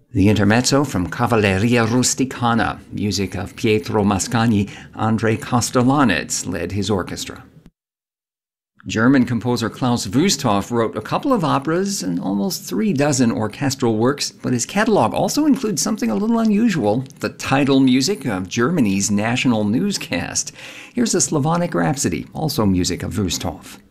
The intermezzo from Cavalleria Rusticana, music of Pietro Mascagni. Andrei Kostelanetz led his orchestra. German composer Klaus Wüsthof wrote a couple of operas and almost 36 orchestral works, but his catalog also includes something a little unusual, the title music of Germany's national newscast. Here's a Slavonic Rhapsody, also music of Wüsthof.